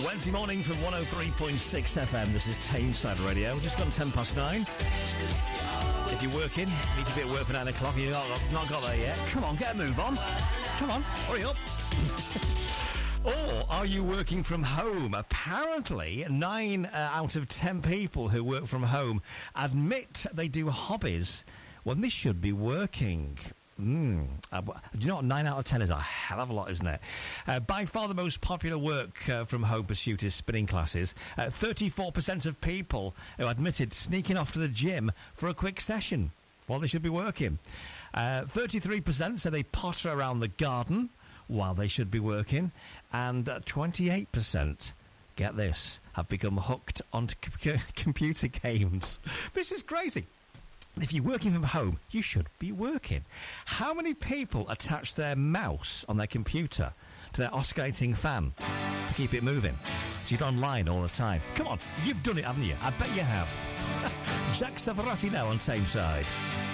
Wednesday morning from 103.6 FM. This is Tameside Radio. We've just gone 9:10. If you're working, need to be at work for 9 o'clock, you've not got there yet. Come on, get a move on. Come on, hurry up. Or are you working from home? Apparently, 9 out of 10 people who work from home admit they do hobbies when they should be working. Do you know what? 9 out of 10 is a hell of a lot, isn't it? By far the most popular work from home pursuit is spinning classes. 34% of people who admitted sneaking off to the gym for a quick session while they should be working. 33% say they potter around the garden while they should be working. And 28%, get this, have become hooked onto computer games. This is crazy. If you're working from home, you should be working. How many people attach their mouse on their computer to their oscillating fan to keep it moving? So you're online all the time. Come on, you've done it, haven't you? I bet you have. Jack Savarati now on Tameside.